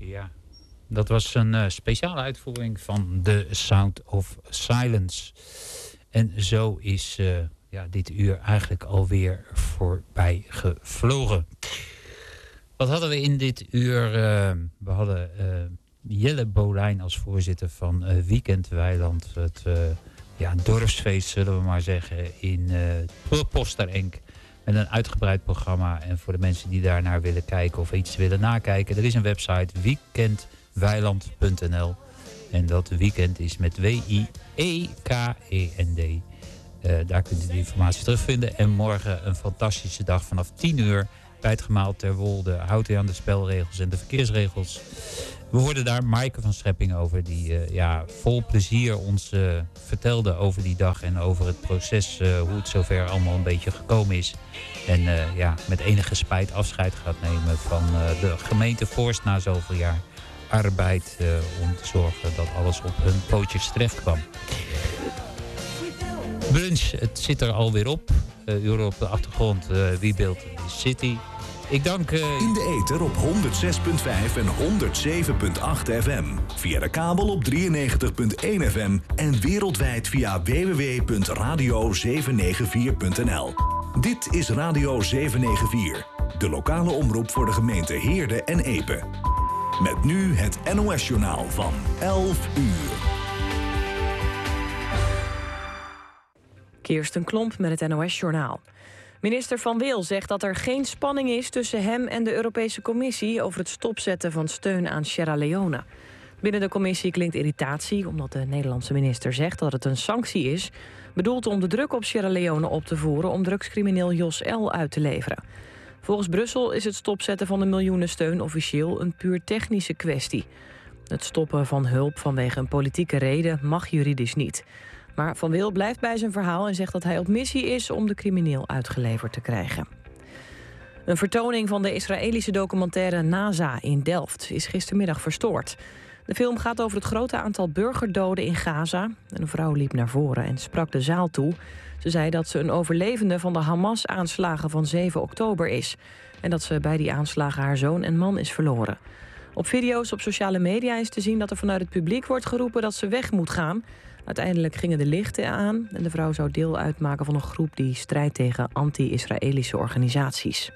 Ja, dat was een speciale uitvoering van The Sound of Silence. En zo is dit uur eigenlijk alweer voorbij gevlogen. Wat hadden we in dit uur? We hadden Jelle Bolijn als voorzitter van Weekend Weiland. Het dorpsfeest, zullen we maar zeggen, in Posterenk. Met een uitgebreid programma. En voor de mensen die daarnaar willen kijken of iets willen nakijken. Er is een website, weekendweiland.nl. En dat weekend is met W-I-E-K-E-N-D. Daar kunt u de informatie terugvinden. En morgen een fantastische dag vanaf 10 uur. Bij het Gemaal ter Wolde houdt u aan de spelregels en de verkeersregels. We hoorden daar Maaike van Schepping over. Die vol plezier ons vertelde over die dag. En over het proces. Hoe het zover allemaal een beetje gekomen is. En met enige spijt afscheid gaat nemen van de gemeente Voorst na zoveel jaar arbeid. Om te zorgen dat alles op hun pootjes terecht kwam. Brunch, het zit er alweer op. U hoort op de achtergrond We Build the City. Ik dank... In de ether op 106.5 en 107.8 FM. Via de kabel op 93.1 FM. En wereldwijd via www.radio794.nl. Dit is Radio 794. De lokale omroep voor de gemeente Heerde en Epe. Met nu het NOS-journaal van 11 uur. Kirsten Klomp met het NOS-journaal. Minister Van Wil zegt dat er geen spanning is tussen hem en de Europese Commissie over het stopzetten van steun aan Sierra Leone. Binnen de commissie klinkt irritatie omdat de Nederlandse minister zegt dat het een sanctie is, bedoeld om de druk op Sierra Leone op te voeren om drugscrimineel Jos L. uit te leveren. Volgens Brussel is het stopzetten van de miljoenensteun officieel een puur technische kwestie. Het stoppen van hulp vanwege een politieke reden mag juridisch niet. Maar Van Wil blijft bij zijn verhaal en zegt dat hij op missie is om de crimineel uitgeleverd te krijgen. Een vertoning van de Israëlische documentaire NASA in Delft is gistermiddag verstoord. De film gaat over het grote aantal burgerdoden in Gaza. Een vrouw liep naar voren en sprak de zaal toe. Ze zei dat ze een overlevende van de Hamas-aanslagen van 7 oktober is. En dat ze bij die aanslagen haar zoon en man is verloren. Op video's op sociale media is te zien dat er vanuit het publiek wordt geroepen dat ze weg moet gaan. Uiteindelijk gingen de lichten aan en de vrouw zou deel uitmaken van een groep die strijdt tegen anti-Israëlische organisaties.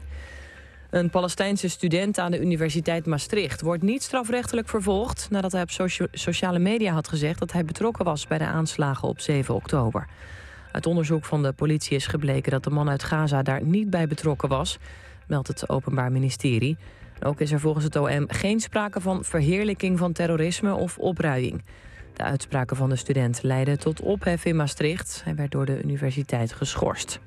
Een Palestijnse student aan de Universiteit Maastricht wordt niet strafrechtelijk vervolgd nadat hij op sociale media had gezegd dat hij betrokken was bij de aanslagen op 7 oktober. Uit onderzoek van de politie is gebleken dat de man uit Gaza daar niet bij betrokken was, meldt het Openbaar Ministerie. Ook is er volgens het OM geen sprake van verheerlijking van terrorisme of opruiing. De uitspraken van de student leidden tot ophef in Maastricht. Hij werd door de universiteit geschorst.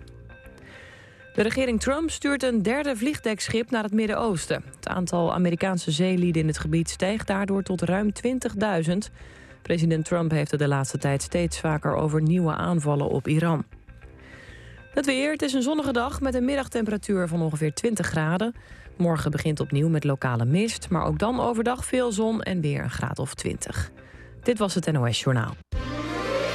De regering Trump stuurt een derde vliegdekschip naar het Midden-Oosten. Het aantal Amerikaanse zeelieden in het gebied stijgt daardoor tot ruim 20.000. President Trump heeft het de laatste tijd steeds vaker over nieuwe aanvallen op Iran. Het weer, het is een zonnige dag met een middagtemperatuur van ongeveer 20 graden. Morgen begint opnieuw met lokale mist, maar ook dan overdag veel zon en weer een graad of 20. Dit was het NOS Journaal.